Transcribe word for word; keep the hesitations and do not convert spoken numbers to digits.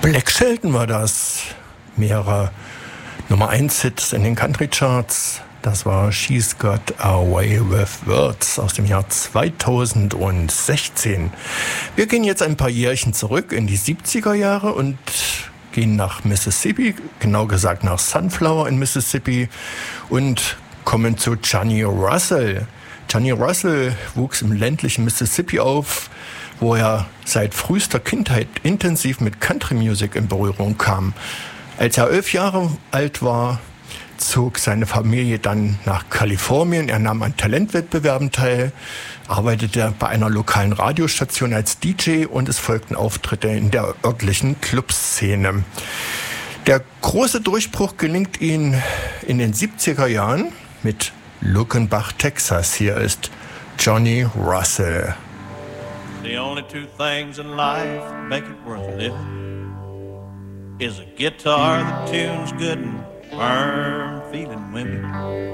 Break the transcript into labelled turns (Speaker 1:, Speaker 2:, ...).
Speaker 1: Black Shelton war das. Mehrere Nummer eins Hits in den Country Charts. Das war She's Got a Way with Words aus dem Jahr zweitausendsechzehn. Wir gehen jetzt ein paar Jährchen zurück in die siebziger Jahre und gehen nach Mississippi, genau gesagt nach Sunflower in Mississippi und kommen zu Johnny Russell. Johnny Russell wuchs im ländlichen Mississippi auf, wo er seit frühester Kindheit intensiv mit Country Music in Berührung kam. Als er elf Jahre alt war, zog seine Familie dann nach Kalifornien. Er nahm an Talentwettbewerben teil, arbeitete bei einer lokalen Radiostation als D J und es folgten Auftritte in der örtlichen Clubszene. Der große Durchbruch gelingt ihm in den siebziger Jahren mit Luckenbach, Texas. Hier ist Johnny Russell.
Speaker 2: The only two things in life make it worth living is a guitar that tunes good and firm feeling women.